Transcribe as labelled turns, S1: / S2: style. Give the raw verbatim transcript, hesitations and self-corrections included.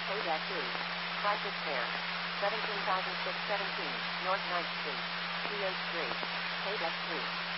S1: Paid at two. Price is fair. seventeen thousand six hundred seventeen, North ninth Street. P O Street. Paid at two.